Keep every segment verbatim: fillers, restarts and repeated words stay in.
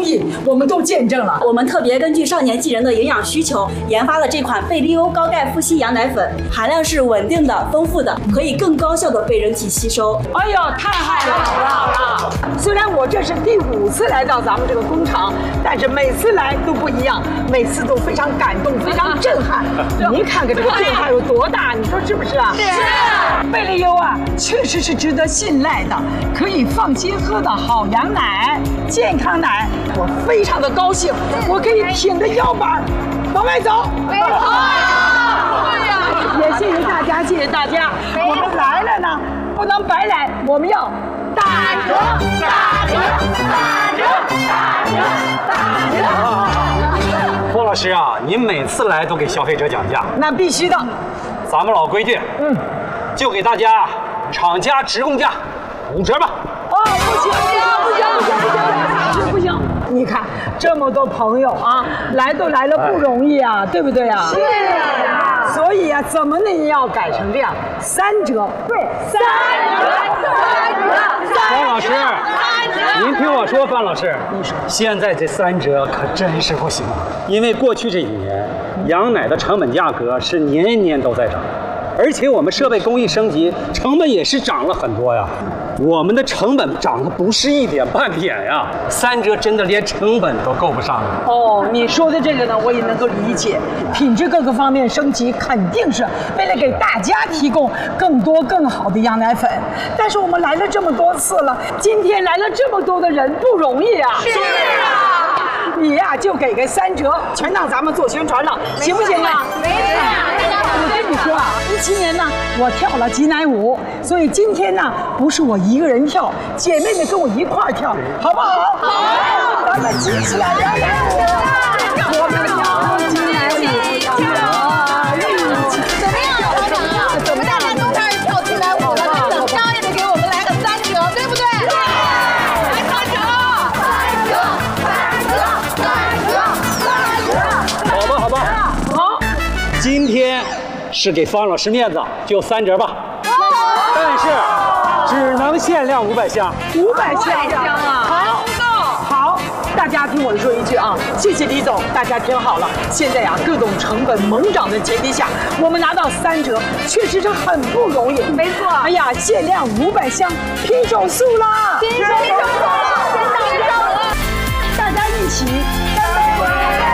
易，我们都见证了。 我们特别根据少年纪人的营养需求，研发了这款贝利欧高钙麸硒羊奶粉，含量是稳定的、丰富的，可以更高效的被人体吸收。 哎呦，太好了，好了，好了！虽然我这是第五次来到咱们这个工厂，但是每次来都不一样，每次都非常感动，非常震撼。您看看这个变化有多大，你说是不是啊？是。贝利优啊，确实是值得信赖的，可以放心喝的好羊奶、健康奶。我非常的高兴，我可以挺着腰板往外走。好。对呀。也谢谢大家，谢谢大家。我们来了呢，不能白来，我们要打折，打折，打折，打折，打折。 郭老师啊，您每次来都给消费者讲价， 那必须的。 咱们老规矩，嗯，就给大家厂家直供价五折吧。 哦，不行，不行，不行，不行，不行，不行！你看这么多朋友啊，来都来了不容易啊，对不对啊？是啊。所以啊，怎么呢也要改成这样，三折。对，三折，三折， 方老师，您听我说，范老师，你说现在这三折可真是不行，因为过去这几年，羊奶的成本价格是年年都在涨。而且我们设备工艺升级，成本也是涨了很多呀。我们的成本涨得不是一点半点呀，三折真的连成本都够不上了。 哦，你说的这个呢，我也能够理解，品质各个方面升级，肯定是为了给大家提供更多更好的羊奶粉。但是我们来了这么多次了，今天来了这么多的人，不容易啊。是啊。你呀、啊，就给个三折，全让咱们做宣传了，行不行啊？没事。我跟你说啊，一七年呢，我跳了挤奶舞，所以今天呢，不是我一个人跳，姐妹们跟我一块儿跳，好不好？好，咱们挤起来摇奶舞，我们跳挤奶舞，跳一起。 怎么样，老板啊？我们大家都开始跳挤奶舞了，那怎么着也得给我们来个三折，对不对？对，来三折，三折，三折，三折，三折。 好吧，好吧， 好， 今天是给方老师面子，就三折吧。但是只能限量五百箱， 五百箱啊！好，好，大家听我说一句啊，谢谢李总，大家听好了，现在呀、啊，各种成本猛涨的前提下，我们拿到三折，确实是很不容易。没错。哎呀，限量五百箱，拼手速啦！拼手速了，先到先到，大家一起干杯！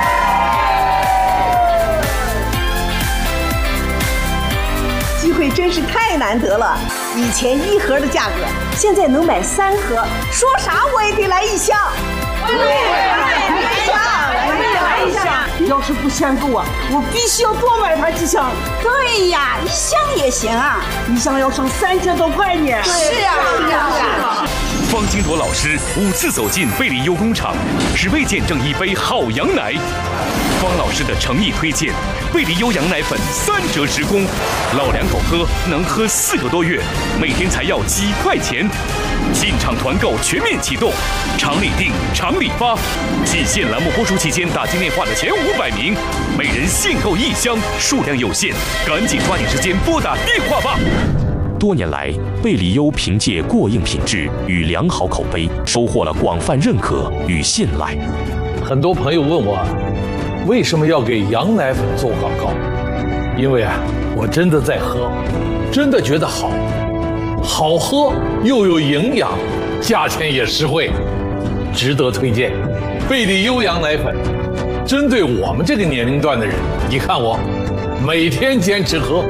机会真是太难得了，以前一盒的价格，现在能买三盒，说啥我也得来一箱。对，来一箱，来一箱。要是不嫌够啊，我必须要多买它几箱。对呀，一箱也行啊，一箱要省三千多块呢。是啊，是啊，是啊。 方金铎老师五次走进贝利优工厂，只为见证一杯好羊奶。方老师的诚意推荐，贝利优羊奶粉三折直供，老两口喝能喝四个多月，每天才要几块钱。进场团购全面启动，厂里订，厂里发。季限栏目播出期间打进电话的前五百名，每人限购一箱，数量有限，赶紧抓紧时间拨打电话吧。多年来，贝利优凭借过硬品质与良好口碑，收获了广泛认可与信赖。 很多朋友问我，为什么要给羊奶粉做广告？因为啊，我真的在喝，真的觉得好，好喝又有营养，价钱也实惠，值得推荐。贝利优羊奶粉，针对我们这个年龄段的人，你看我每天坚持喝。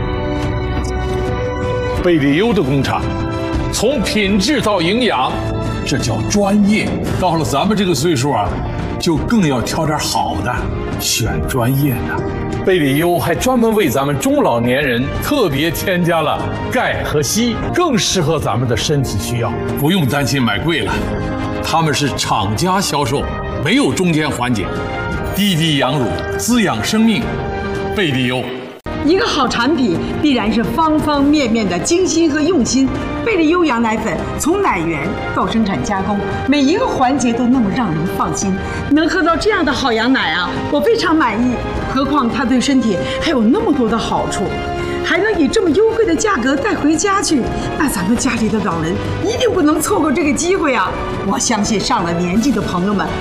贝利优的工厂，从品质到营养，这叫专业。到了咱们这个岁数啊，就更要挑点好的，选专业的。贝利优还专门为咱们中老年人特别添加了钙和硒，更适合咱们的身体需要，不用担心买贵了。他们是厂家销售，没有中间环节，滴滴羊乳，滋养生命。贝利优。 一个好产品必然是方方面面的精心和用心。贝利优羊奶粉从奶源到生产加工，每一个环节都那么让人放心。能喝到这样的好羊奶啊，我非常满意。何况它对身体还有那么多的好处，还能以这么优惠的价格带回家去，那咱们家里的老人一定不能错过这个机会啊！我相信上了年纪的朋友们